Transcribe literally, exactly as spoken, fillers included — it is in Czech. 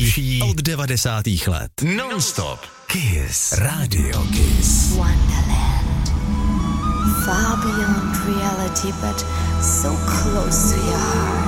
nejlepší od devadesátých let. Non-stop. Kiss. Radio Kiss. Wonderland. Far beyond reality, but so close to your heart.